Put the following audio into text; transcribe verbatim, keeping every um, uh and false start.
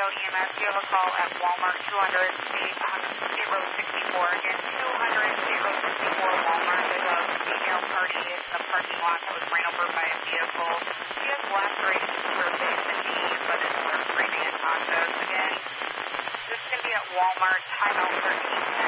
E M S. You have a call at Walmart two hundred State Road sixty-four. Again, two hundred State Road sixty-four, Walmart. There's a female party in the parking lot that was ran over by a vehicle. She has lacerations to her face and knee, but is sort of breathing unconscious. Again, this is going to be at Walmart, timeout thirty